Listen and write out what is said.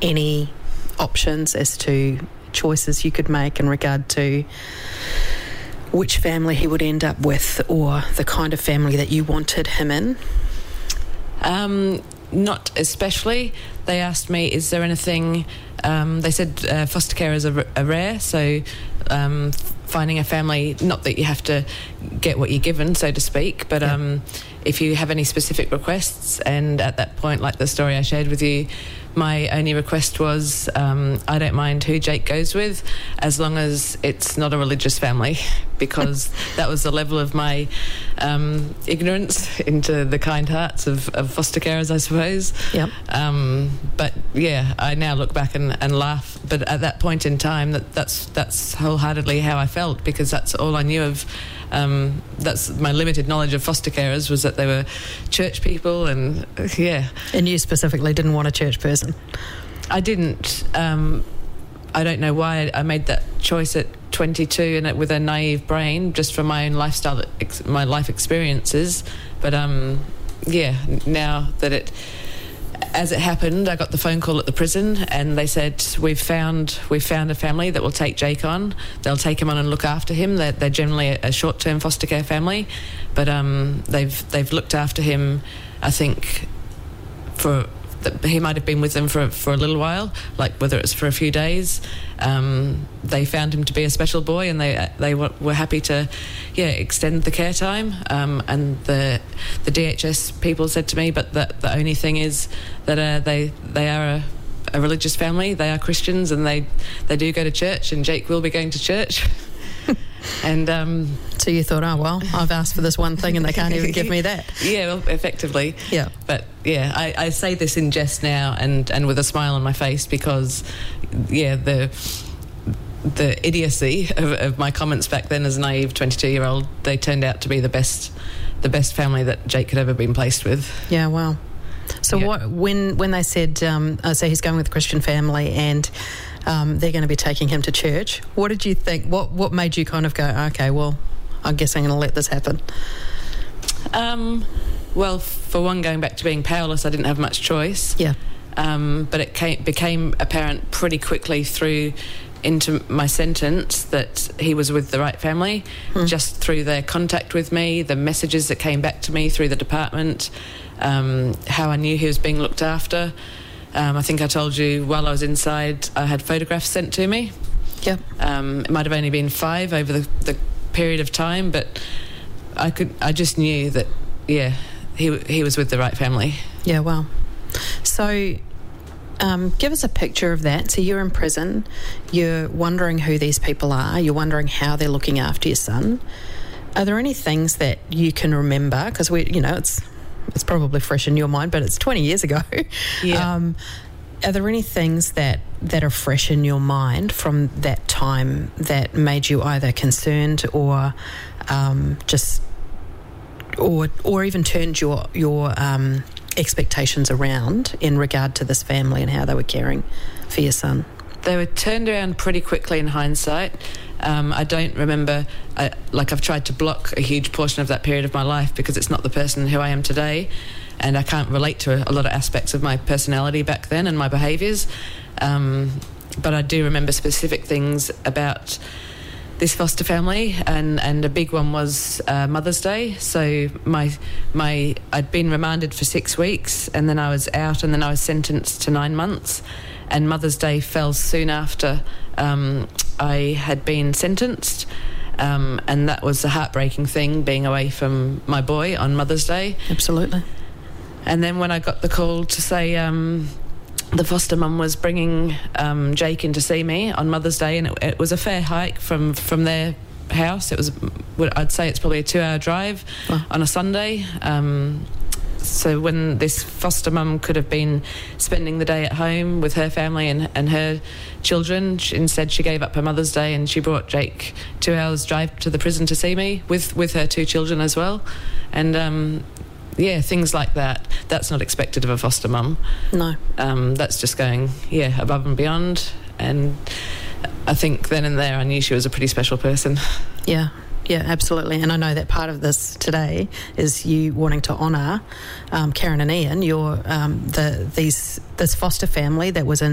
any options as to choices you could make in regard to which family he would end up with, or the kind of family that you wanted him in? Not especially. They asked me, is there anything... they said foster carers are rare, so finding a family, not that you have to get what you're given, so to speak, but if you have any specific requests. And at that point, like the story I shared with you, my only request was I don't mind who Jake goes with, as long as it's not a religious family, because that was the level of my ignorance into the kind hearts of foster carers, I suppose. Yep. But yeah, I now look back and laugh. But at that point in time, that's wholeheartedly how I felt, because that's all I knew of. That's my limited knowledge of foster carers, was that they were church people, and yeah. And you specifically didn't want a church person? I didn't. I don't know why I made that choice at 22 and with a naive brain, just from my own lifestyle, my life experiences. But yeah, now that as it happened, I got the phone call at the prison, and they said, we've found a family that will take Jake on. They'll take him on and look after him. They're generally a short-term foster care family, but they've looked after him, I think, he might have been with them for a little while, like whether it's for a few days. They found him to be a special boy, and they were happy to extend the care time. And the DHS people said to me, but the only thing is that they are a religious family. They are Christians, and they do go to church, and Jake will be going to church. And so you thought, oh well, I've asked for this one thing and they can't even give me that. Yeah, well, effectively. Yeah. But yeah, I say this in jest now and with a smile on my face, because yeah, the idiocy of my comments back then as a naive 22-year-old, they turned out to be the best family that Jake could ever been placed with. Yeah, wow. So what when they said, so he's going with a Christian family and they're going to be taking him to church, what did you think? What made you kind of go, okay, well, I guess I'm going to let this happen? Well, for one, going back to being powerless, I didn't have much choice. Yeah. But it became apparent pretty quickly through into my sentence that he was with the right family, just through their contact with me, the messages that came back to me through the department, how I knew he was being looked after. I think I told you while I was inside, I had photographs sent to me. Yeah. It might have only been 5 over the period of time, but I just knew that, yeah, he was with the right family. Yeah, wow. So give us a picture of that. So you're in prison, you're wondering who these people are, you're wondering how they're looking after your son. Are there any things that you can remember? Because it's probably fresh in your mind, but it's 20 years ago. Yeah. Are there any things that are fresh in your mind from that time that made you either concerned or or even turned your expectations around in regard to this family and how they were caring for your son? They were turned around pretty quickly in hindsight. I don't remember, I've tried to block a huge portion of that period of my life because it's not the person who I am today, and I can't relate to a lot of aspects of my personality back then and my behaviours. But I do remember specific things about this foster family, and a big one was Mother's Day. So I'd been remanded for 6 weeks, and then I was out, and then I was sentenced to 9 months. And Mother's Day fell soon after I had been sentenced, and that was a heartbreaking thing, being away from my boy on Mother's Day. Absolutely. And then when I got the call to say the foster mum was bringing Jake in to see me on Mother's Day, and it was a fair hike from their house. It was, I'd say it's probably a 2-hour drive on a Sunday. So when this foster mum could have been spending the day at home with her family and her children, instead she gave up her Mother's Day and she brought Jake 2 hours drive to the prison to see me with her 2 children as well. And things like that. That's not expected of a foster mum. No. That's just going, above and beyond. And I think then and there I knew she was a pretty special person. Yeah. Yeah, absolutely. And I know that part of this today is you wanting to honour Karen and Ian, this foster family that was in